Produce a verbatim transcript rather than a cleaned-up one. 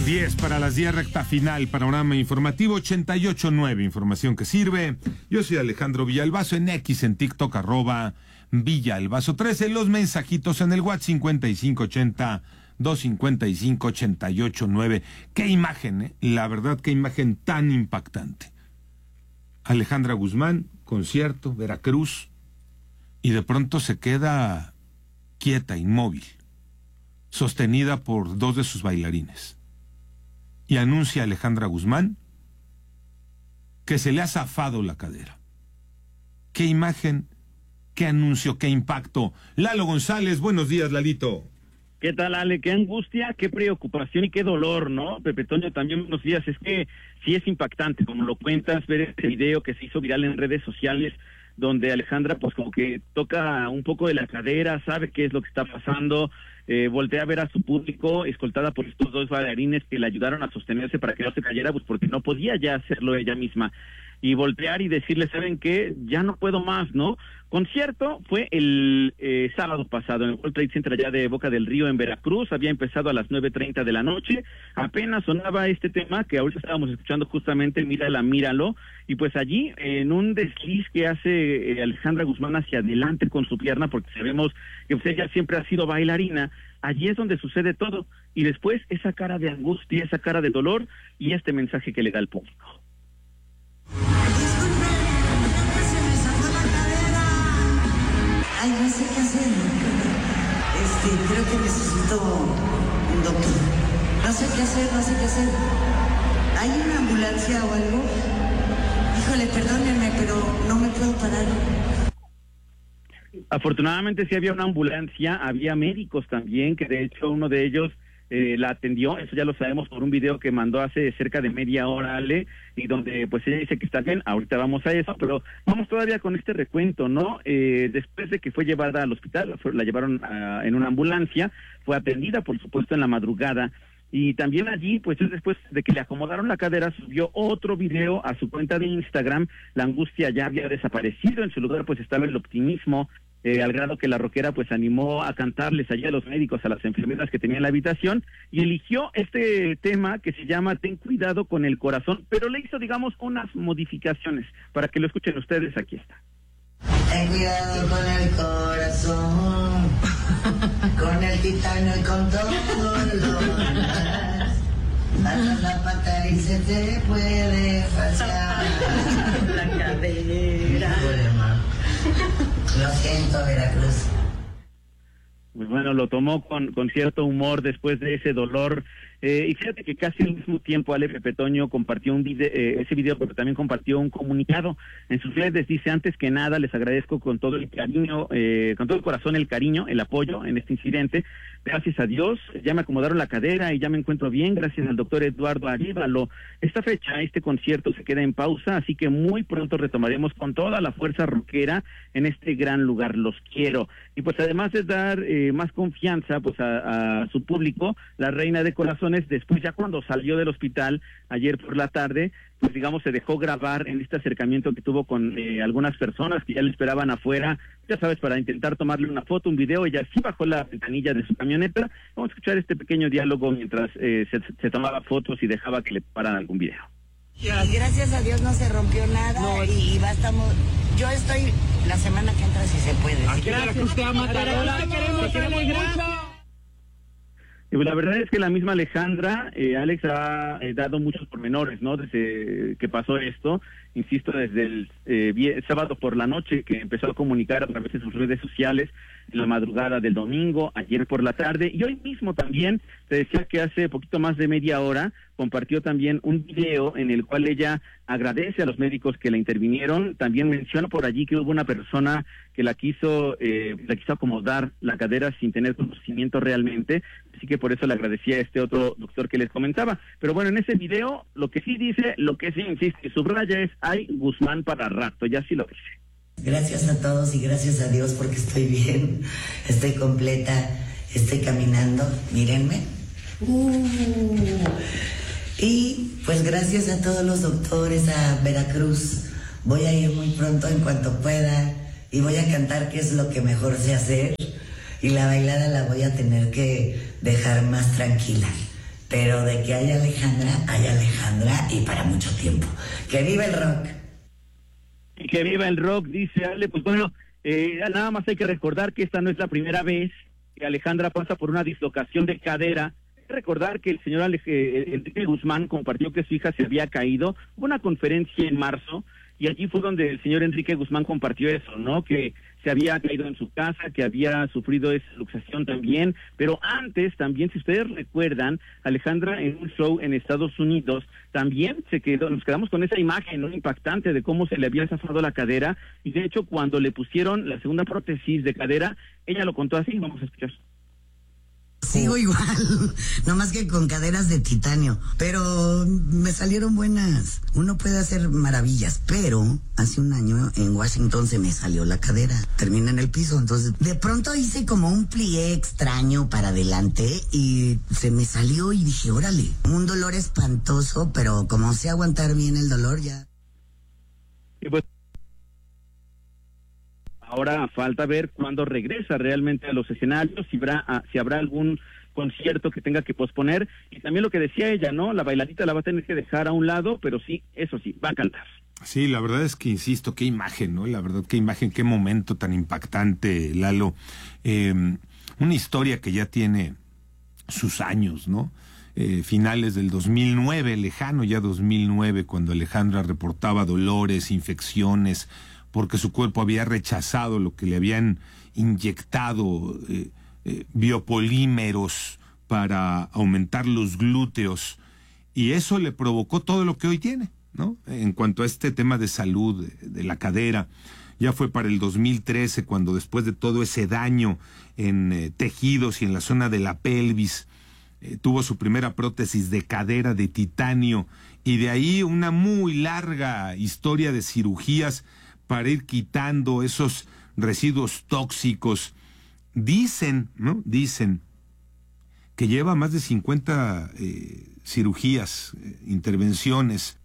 diez para las diez, recta final, panorama informativo ochenta y ocho punto nueve, información que sirve. Yo soy Alejandro Villalbazo, en X, en TikTok, arroba Villalbazo trece, los mensajitos en el WhatsApp cincuenta y cinco ochenta, doscientos cincuenta y cinco, ochenta y ocho nueve. Qué imagen, ¿eh? La verdad, qué imagen tan impactante. Alejandra Guzmán, concierto, Veracruz, y de pronto se queda quieta, inmóvil, sostenida por dos de sus bailarines. Y anuncia a Alejandra Guzmán que se le ha zafado la cadera. Qué imagen, qué anuncio, qué impacto. Lalo González, buenos días, Lalito. ¿Qué tal, Ale? Qué angustia, qué preocupación y qué dolor, ¿no? Pepe Toño, también buenos días. Es que sí es impactante, como lo cuentas, ver este video que se hizo viral en redes sociales, donde Alejandra pues como que toca un poco de la cadera, sabe qué es lo que está pasando, eh, voltea a ver a su público, escoltada por estos dos bailarines que le ayudaron a sostenerse para que no se cayera, pues porque no podía ya hacerlo ella misma, y voltear y decirle, ¿saben qué? Ya no puedo más, ¿no? Concierto fue el eh, sábado pasado en el World Trade Center allá de Boca del Río en Veracruz, había empezado a las nueve treinta de la noche, apenas sonaba este tema que ahorita estábamos escuchando justamente, Mírala, Míralo, y pues allí en un desliz que hace eh, Alejandra Guzmán hacia adelante con su pierna, porque sabemos que pues, ella siempre ha sido bailarina, allí es donde sucede todo, y después esa cara de angustia, esa cara de dolor y este mensaje que le da al público. Ay, no sé qué hacer. Este, creo que necesito un doctor. No sé qué hacer, no sé qué hacer. ¿Hay una ambulancia o algo? Híjole, perdónenme, pero no me puedo parar. Afortunadamente sí había una ambulancia, había médicos también, que de hecho uno de ellos Eh, la atendió, eso ya lo sabemos por un video que mandó hace cerca de media hora, Ale, y donde pues ella dice que está bien, ahorita vamos a eso, pero vamos todavía con este recuento, ¿no? Eh, después de que fue llevada al hospital, fue, la llevaron a, en una ambulancia, fue atendida por supuesto en la madrugada, y también allí, pues después de que le acomodaron la cadera, subió otro video a su cuenta de Instagram. La angustia ya había desaparecido, en su lugar pues estaba el optimismo, Eh, al grado que la rockera pues animó a cantarles allá a los médicos, a las enfermeras que tenía en la habitación, y eligió este tema que se llama Ten cuidado con el corazón, pero le hizo, digamos, unas modificaciones, para que lo escuchen ustedes. Aquí está. Ten cuidado con el corazón, con el titanio y con todo lo demás. Pasas la pata y se te puede fallar la cadera. Lo siento, Veracruz. Pues bueno, lo tomó con, con cierto humor después de ese dolor. Eh, y fíjate que casi al mismo tiempo Ale Pepe Toño compartió un video, eh, ese video, pero también compartió un comunicado en sus redes. Dice: antes que nada les agradezco con todo el cariño, eh, con todo el corazón el cariño, el apoyo en este incidente. Gracias a Dios, ya me acomodaron la cadera y ya me encuentro bien, gracias al doctor Eduardo Aríbalo. Esta fecha, este concierto se queda en pausa, así que muy pronto retomaremos con toda la fuerza rockera en este gran lugar. Los quiero. Y pues además de dar eh, más confianza pues a, a su público, la reina de corazones, después ya cuando salió del hospital ayer por la tarde, pues digamos se dejó grabar en este acercamiento que tuvo con eh, algunas personas que ya le esperaban afuera, ya sabes, para intentar tomarle una foto, un video. Ella sí bajó la ventanilla de su camioneta. Vamos a escuchar este pequeño diálogo mientras eh, se, se tomaba fotos y dejaba que le pararan algún video. Gracias a Dios no se rompió nada, no, y, y bastamos. Yo estoy la semana que entra si se puede. Aquí gracias, te ama, te queremos mucho. Y pues la verdad es que la misma Alejandra, eh, Alex, ha eh, dado muchos pormenores, ¿no? Desde que pasó esto, insisto, desde el eh, sábado por la noche, que empezó a comunicar a través de sus redes sociales, en la madrugada del domingo, ayer por la tarde, y hoy mismo también, te decía que hace poquito más de media hora, compartió también un video en el cual ella agradece a los médicos que la intervinieron. También menciona por allí que hubo una persona que la quiso, eh, la quiso acomodar la cadera sin tener conocimiento realmente, así que por eso le agradecía a este otro doctor que les comentaba. Pero bueno, en ese video, lo que sí dice, lo que sí insiste y subraya es: hay Guzmán para rato, ya sí lo dice. Gracias a todos y gracias a Dios porque estoy bien, estoy completa, estoy caminando, mírenme. Uh. Y pues gracias a todos los doctores, a Veracruz. Voy a ir muy pronto en cuanto pueda y voy a cantar, que es lo que mejor sé hacer. Y la bailada la voy a tener que dejar más tranquila. pero de que hay Alejandra, hay Alejandra y para mucho tiempo. ¡Que viva el rock! Y que viva el rock, dice Ale. Pues bueno, eh, nada más hay que recordar que esta no es la primera vez que Alejandra pasa por una dislocación de cadera. Hay que recordar que el señor Ale- eh, Enrique Guzmán compartió que su hija se había caído. Hubo una conferencia en marzo y allí fue donde el señor Enrique Guzmán compartió eso, ¿no? Que se había caído en su casa, que había sufrido esa luxación también, pero antes también, si ustedes recuerdan, Alejandra en un show en Estados Unidos también se quedó, nos quedamos con esa imagen, ¿no? Impactante de cómo se le había zafado la cadera, y de hecho cuando le pusieron la segunda prótesis de cadera, ella lo contó así, vamos a escuchar. Sigo igual, no más que con caderas de titanio, pero me salieron buenas. Uno puede hacer maravillas, pero hace un año en Washington se me salió la cadera, terminé en el piso, entonces de pronto hice como un plié extraño para adelante y se me salió y dije, órale, un dolor espantoso, pero como sé aguantar bien el dolor ya. Y pues ahora falta ver cuándo regresa realmente a los escenarios, si habrá, si habrá algún concierto que tenga que posponer, y también lo que decía ella, ¿no? La bailarita la va a tener que dejar a un lado, pero sí, eso sí, va a cantar. Sí, la verdad es que, insisto, qué imagen, ¿no? La verdad, qué imagen, qué momento tan impactante, Lalo. Eh, una historia que ya tiene sus años, ¿no? Eh, finales del dos mil nueve, lejano ya dos mil nueve, cuando Alejandra reportaba dolores, infecciones, porque su cuerpo había rechazado lo que le habían inyectado, eh, eh, biopolímeros para aumentar los glúteos, y eso le provocó todo lo que hoy tiene, ¿no? En cuanto a este tema de salud, de, de la cadera, ya fue para el dos mil trece, cuando después de todo ese daño en eh, tejidos y en la zona de la pelvis, eh, tuvo su primera prótesis de cadera de titanio, y de ahí una muy larga historia de cirugías para ir quitando esos residuos tóxicos. Dicen, ¿no? Dicen que lleva más de cincuenta eh, cirugías, eh, intervenciones,